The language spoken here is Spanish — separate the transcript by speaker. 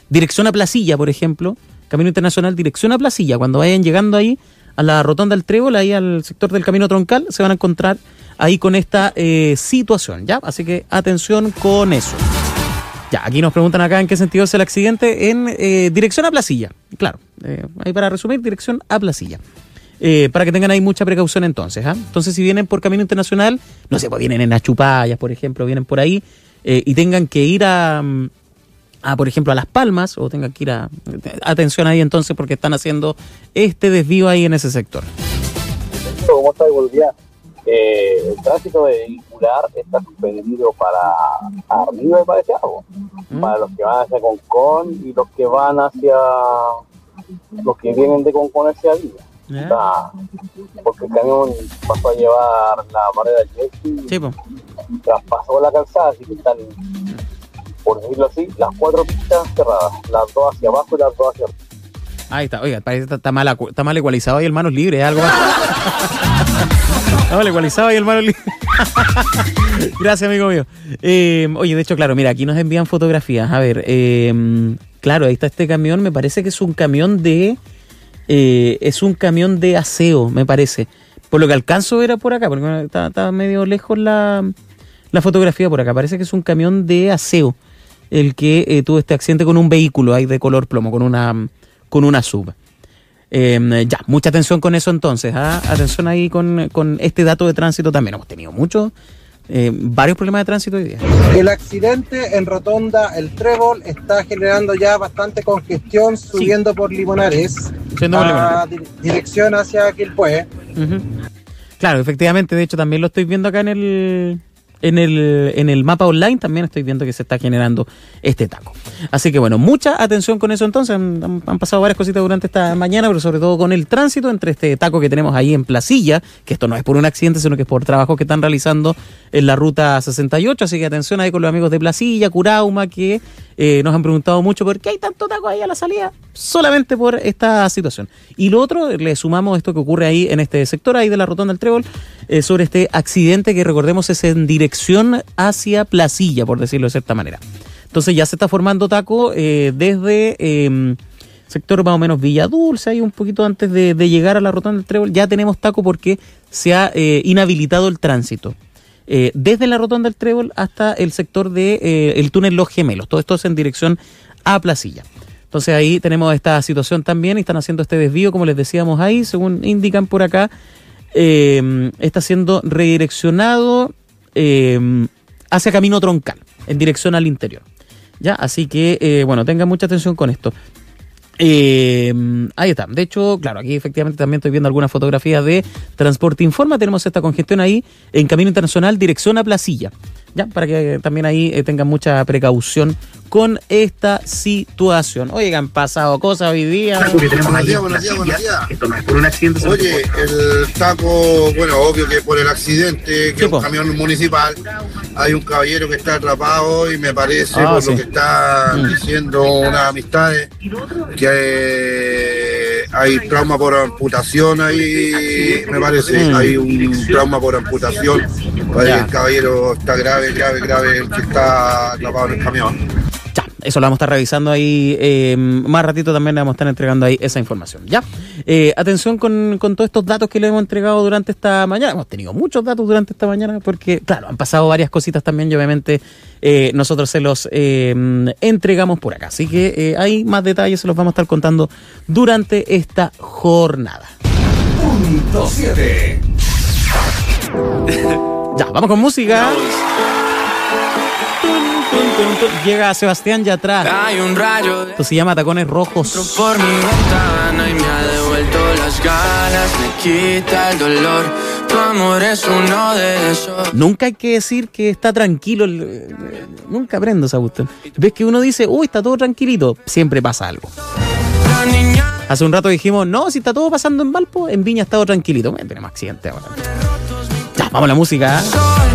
Speaker 1: dirección a Placilla, por ejemplo, Camino Internacional, dirección a Placilla, cuando vayan llegando ahí a la Rotonda del Trébol, ahí al sector del Camino Troncal, se van a encontrar ahí con esta situación, ¿ya? Así que atención con eso. Ya, aquí nos preguntan acá en qué sentido es el accidente, en dirección a Placilla, claro, ahí para resumir, dirección a Placilla. Para que tengan ahí mucha precaución entonces, ¿ah? Entonces, si vienen por Camino Internacional, no sé, pues vienen en Achupayas, por ejemplo, vienen por ahí y tengan que ir a, por ejemplo, a Las Palmas, o tengan que ir atención ahí entonces, porque están haciendo este desvío ahí en ese sector.
Speaker 2: ¿Cómo está? Buenos días. El tránsito vehicular está suspendido para arriba, me parece algo. Para los que van hacia Concón y los que van hacia los que vienen de Concón hacia Villa. Porque el camión pasó a llevar la barrera del Jesse,
Speaker 1: sí,
Speaker 2: traspasó la calzada, así que están, por decirlo así, las 4 pistas cerradas, las 2 hacia abajo y las 2 hacia arriba.
Speaker 1: Ahí está, oiga, parece que está mal ecualizado ahí el manos libres, algo más. Está mal ecualizado ahí el manos libres. Gracias, amigo mío. Oye, de hecho, claro, mira, aquí nos envían fotografías. A ver, claro, ahí está este camión, me parece que es un camión de aseo, me parece. Por lo que alcanzo era por acá, porque está medio lejos la fotografía por acá. Parece que es un camión de aseo el que tuvo este accidente con un vehículo ahí de color plomo, con una sub. Ya, mucha atención con eso entonces, ¿ah? Atención ahí con este dato de tránsito también. Hemos tenido varios problemas de tránsito hoy día.
Speaker 3: El accidente en Rotonda El Trébol está generando ya bastante congestión subiendo por Limonares, dirección hacia Quilpué.
Speaker 1: Uh-huh. Claro, efectivamente, de hecho también lo estoy viendo acá en el mapa online, también estoy viendo que se está generando este taco. Así que bueno, mucha atención con eso entonces. Han pasado varias cositas durante esta mañana, pero sobre todo con el tránsito entre este taco que tenemos ahí en Placilla, que esto no es por un accidente, sino que es por trabajos que están realizando en la ruta 68, así que atención ahí con los amigos de Placilla, Curauma, que nos han preguntado mucho por qué hay tanto taco ahí a la salida, solamente por esta situación. Y lo otro, le sumamos esto que ocurre ahí en este sector, ahí de la Rotonda del Trébol, sobre este accidente que recordemos es en dirección hacia Placilla, por decirlo de cierta manera. Entonces ya se está formando taco desde sector más o menos Villa Dulce, ahí un poquito antes de llegar a la Rotonda del Trébol, ya tenemos taco porque se ha inhabilitado el tránsito. Desde la Rotonda del Trébol hasta el sector de el túnel Los Gemelos. Todo esto es en dirección a Placilla. Entonces ahí tenemos esta situación también y están haciendo este desvío, como les decíamos ahí, según indican por acá. Está siendo redireccionado hacia Camino Troncal, en dirección al interior. ¿Ya? Así que, bueno, tengan mucha atención con esto. Ahí está. De hecho, claro, aquí efectivamente también estoy viendo algunas fotografías de Transporte Informa. Tenemos esta congestión ahí en Camino Internacional, dirección a Placilla. Ya, para que también ahí tengan mucha precaución con esta situación. Oye, han pasado cosas hoy día.
Speaker 2: Buenos días.
Speaker 4: Esto no es por un accidente.
Speaker 2: Oye, el taco, bueno, obvio que por el accidente, que es un camión municipal, hay un caballero que está atrapado y me parece, por lo que están diciendo unas amistades, que hay trauma por amputación ahí, me parece, hay un trauma por amputación, el caballero está grave, el que está atrapado en el camión.
Speaker 1: Ya, eso lo vamos a estar revisando ahí, más ratito también le vamos a estar entregando ahí esa información, ¿ya? Atención con todos estos datos que le hemos entregado durante esta mañana. Hemos tenido muchos datos durante esta mañana porque, claro, han pasado varias cositas también y obviamente nosotros se los entregamos por acá. Así que hay más detalles, se los vamos a estar contando durante esta jornada.
Speaker 5: Punto 7.
Speaker 1: Ya, vamos con música. Llega Sebastián Yatra.
Speaker 6: Hay un rayo.
Speaker 1: Esto se llama Tacones Rojos.
Speaker 6: Por mi ventana y me ha devuelto las ganas, me quita el dolor. Tu amor es uno de esos.
Speaker 1: Nunca hay que decir que está tranquilo. Nunca aprendo esa cuestión. Ves que uno dice, uy, está todo tranquilito. Siempre pasa algo. Hace un rato dijimos, no, si está todo pasando en Valpo, en Viña ha estado tranquilito. Tenemos accidente ahora. Ya, vamos a la música.